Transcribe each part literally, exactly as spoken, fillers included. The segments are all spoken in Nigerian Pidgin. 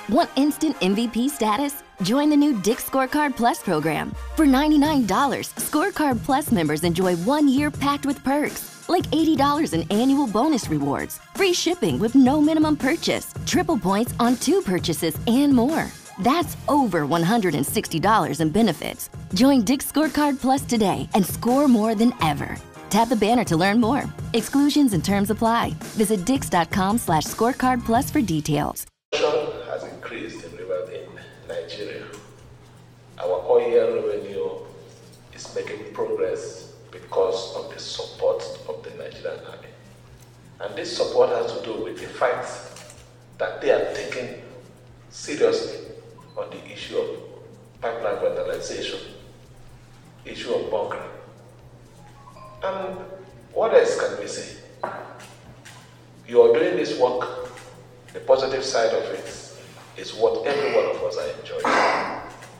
Want instant M V P status? Join the new Dick's Scorecard Plus program. For ninety-nine dollars, Scorecard Plus members enjoy one year packed with perks, like eighty dollars in annual bonus rewards, free shipping with no minimum purchase, triple points on two purchases, and more. That's over one hundred sixty dollars in benefits. Join Dick's Scorecard Plus today and score more than ever. Tap the banner to learn more. Exclusions and terms apply. Visit dix.com slash scorecard plus for details. Has increased in, in Nigeria. Our oil revenue is making progress because of the support of the Nigerian army. And this support has to do with the fact that they are taking seriously on the issue of pipeline vandalization, issue of bunkering. And what else can we say? You are doing this work. The positive side of it is what every one of us are enjoying.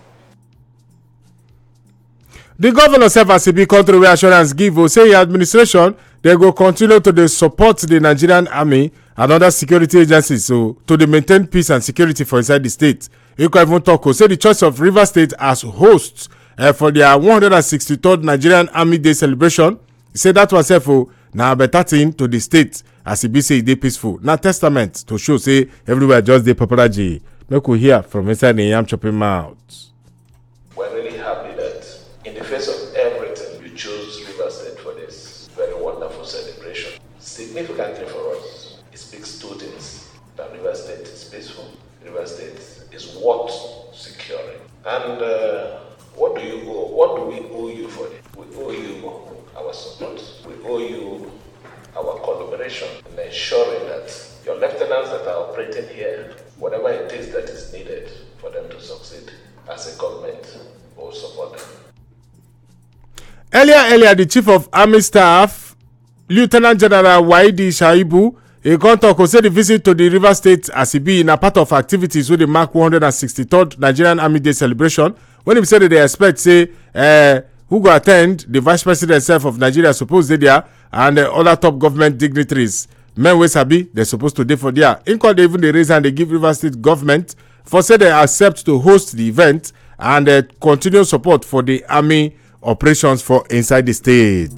The governor self as be country assurance give will say administration they go continue to dey support the Nigerian army and other security agencies so to dey maintain peace and security for inside the state. You can even talk say the choice of Rivers State as hosts uh, for their one hundred sixty-third Nigerian Army Day celebration. He said that was helpful. Now better thing to the state as he be say they peaceful. Now testament to show say everywhere just the paparazzi. Make we hear from inside the yam chopping mouth. We're really happy that in the face of everything you chose Rivers State for this very wonderful celebration. Significantly for us, it speaks two things: that Rivers State is peaceful, Rivers State is worth securing. And uh, what do you owe? What do we owe you for it? We owe you our support. We owe you our collaboration in ensuring that your lieutenants that are operating here, whatever it is that is needed for them to succeed as a government, will support them. Earlier, earlier, the Chief of Army Staff, Lieutenant General Waidi Shaibu, he contact said the visit to the Rivers State as he be in a part of activities with the mark one hundred sixty-third Nigerian Army Day celebration. When he said that they expect, say, uh, who go attend, the Vice President self of Nigeria supposed they there, and uh, other top government dignitaries. Men we sabi, they're supposed to do for there. In court, even the reason they give Rivers State government for say they accept to host the event and uh, continue support for the army operations for inside the state.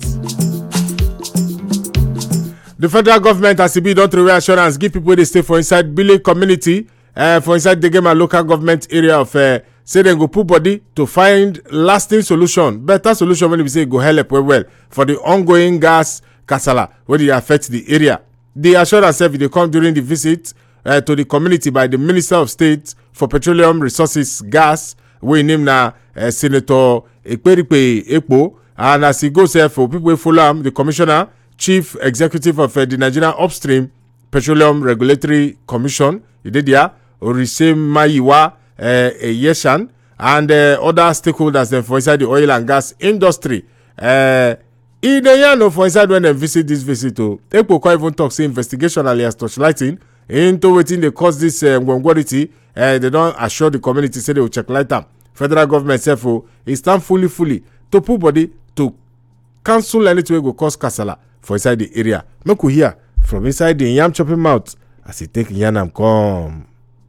The federal government has to be done through assurance, give people they stay for inside Billy community, uh, for inside the game and local government area of uh, say they go put body to find lasting solution, better solution when we say go help well well for the ongoing gas kasala when they affect the area. The assurance said they come during the visit uh, to the community by the Minister of State for Petroleum Resources Gas, we name na uh, Senator Ekperipe Ekpo, and as he goes there for people who follow him, the Commissioner, Chief Executive of uh, the Nigerian Upstream Petroleum Regulatory Commission, he did there, Orise Mayiwa uh, Yeshan, and uh, other stakeholders then for inside the oil and gas industry. Uh, in the year for inside when they visit this visit, to Ekpo even talk say investigation alias torchlighting into waiting they cause this uh, ngwangwarity. Uh, they don't assure the community say they will check light up. Federal government self is stand fully fully to put body to cancel anything will go cause kasala for inside the area. Make we hear from inside the yam chopping mouth as he take yanam come.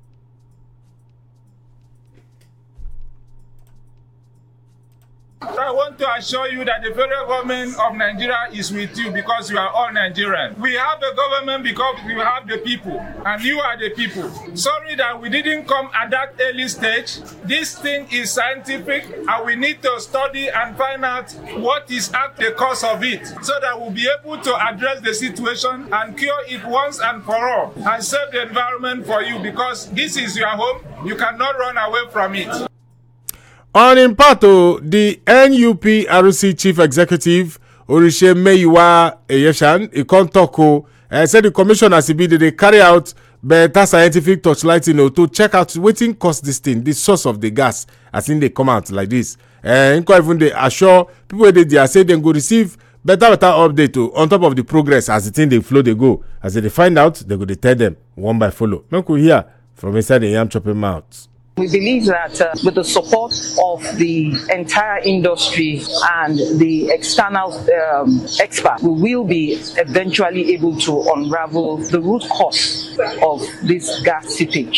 I want to assure you that the federal government of Nigeria is with you because you are all Nigerian. We have the government because we have the people, and you are the people. Sorry that we didn't come at that early stage. This thing is scientific, and we need to study and find out what is at the cause of it, so that we'll be able to address the situation and cure it once and for all, and save the environment for you, because this is your home. You cannot run away from it. On in part, the N U P R C Chief Executive Orise Mayiwa Yeshan, he contoko, uh, said the commission has been they carry out better scientific torchlighting you know, to check out wetin cause this thing, the source of the gas, as in they come out like this. And uh, even they assure people they, they say they go receive better better update to, on top of the progress as the thing they flow they go. As they find out, they go they tell them one by follow. Make we hear from inside the yam chopping mouth. We believe that uh, with the support of the entire industry and the external um, experts, we will be eventually able to unravel the root cause of this gas seepage.